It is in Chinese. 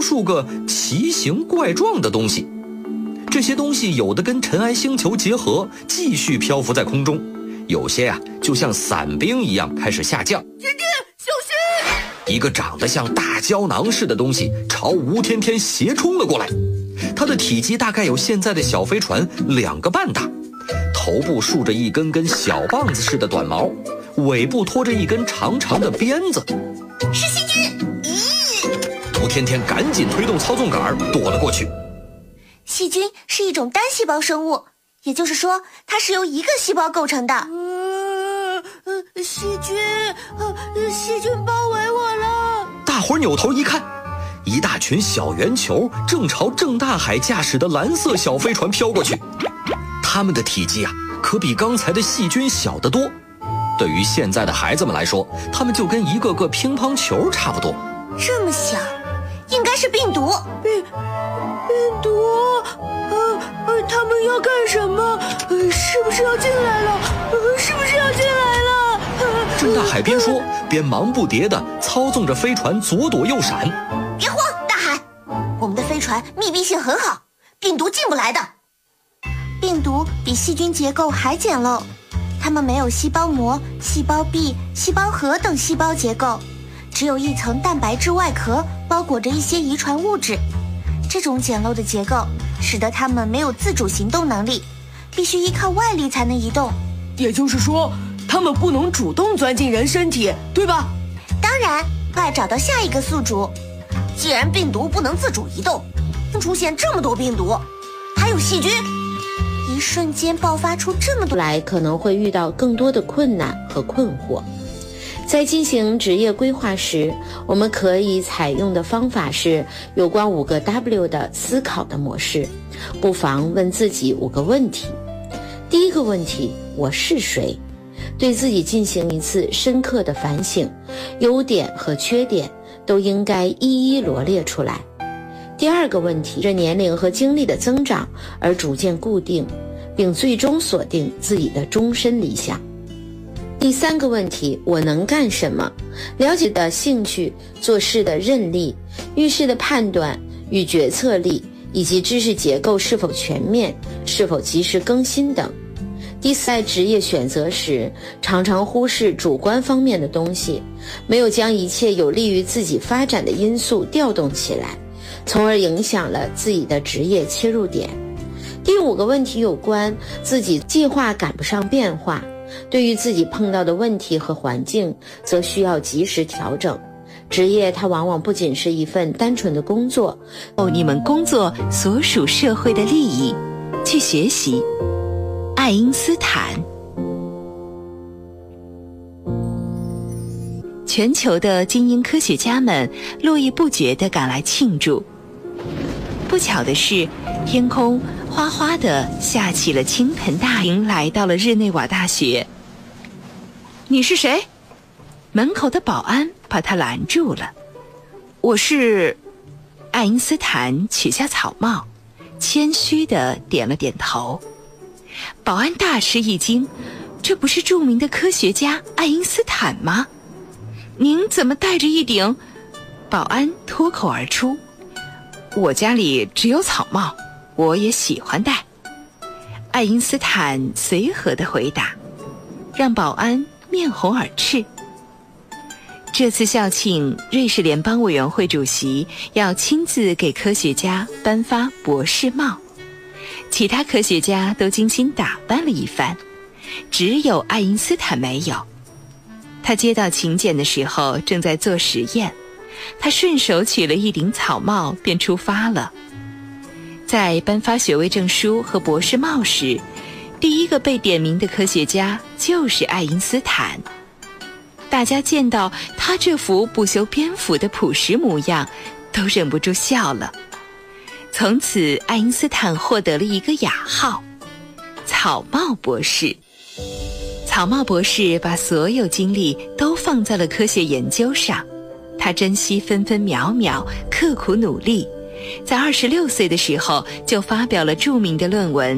数个奇形怪状的东西。这些东西有的跟尘埃星球结合，继续漂浮在空中，有些就像伞兵一样开始下降。 姐姐，小心！ 一个长得像大胶囊似的东西朝吴天天斜冲了过来，它的体积大概有现在的小飞船2个半大，头部竖着一根根小棒子似的短毛，尾部拖着一根长长的鞭子。 是细菌！ 吴天天赶紧推动操纵杆躲了过去。 细菌是一种单细胞生物，也就是说，它是由一个细胞构成的。细菌包围我了！ 大伙扭头一看，一大群小圆球正朝郑大海驾驶的蓝色小飞船飘过去。它们的体积可比刚才的细菌小得多。对于现在的孩子们来说，它们就跟一个个乒乓球差不多。 这么小，应该是病毒。病毒？他们要干什么？是不是要进来了？是不是要进来了？ 郑大海边说边忙不迭地操纵着飞船左躲右闪。 别慌，大海，我们的飞船密闭性很好，病毒进不来的。病毒比细菌结构还简陋，它们没有细胞膜、细胞壁、细胞核等细胞结构，只有一层蛋白质外壳包裹着一些遗传物质。这种简陋的结构使得它们没有自主行动能力，必须依靠外力才能移动。 也就是说，它们不能主动钻进人身体，对吧？ 当然，要找到下一个宿主。既然病毒不能自主移动，出现这么多病毒，还有细菌，一瞬间爆发出这么多来，可能会遇到更多的困难和困惑。在进行职业规划时，我们可以采用的方法是有关5个 W 的思考的模式。不妨问自己5个问题。第一个问题，我是谁？对自己进行一次深刻的反省，优点和缺点都应该一一罗列出来。第二个问题，随着年龄和经历的增长而逐渐固定，并最终锁定自己的终身理想。第三个问题，我能干什么？了解的兴趣、做事的韧力、遇事的判断与决策力，以及知识结构是否全面、是否及时更新等。第四，在职业选择时，常常忽视主观方面的东西，没有将一切有利于自己发展的因素调动起来，从而影响了自己的职业切入点。第5个问题有关自己计划赶不上变化，对于自己碰到的问题和环境，则需要及时调整。职业它往往不仅是一份单纯的工作， 你们工作所属社会的利益，去学习。爱因斯坦。全球的精英科学家们络绎不绝地赶来庆祝。不巧的是，天空哗哗地下起了倾盆大雨。来到了日内瓦大学。你是谁？门口的保安把他拦住了。我是……爱因斯坦取下草帽，谦虚地点了点头。保安大吃一惊，这不是著名的科学家爱因斯坦吗？您怎么戴着一顶……保安脱口而出，我家里只有草帽，我也喜欢戴。爱因斯坦随和地回答，让保安面红耳赤。这次校庆，瑞士联邦委员会主席要亲自给科学家颁发博士帽，其他科学家都精心打扮了一番，只有爱因斯坦没有。他接到请柬的时候正在做实验，他顺手取了一顶草帽便出发了。在颁发学位证书和博士帽时，第一个被点名的科学家就是爱因斯坦。大家见到他这副不修边幅的朴实模样，都忍不住笑了。从此，爱因斯坦获得了一个雅号——草帽博士。草帽博士把所有精力都放在了科学研究上，他珍惜分分秒秒，刻苦努力，在26岁的时候就发表了著名的论文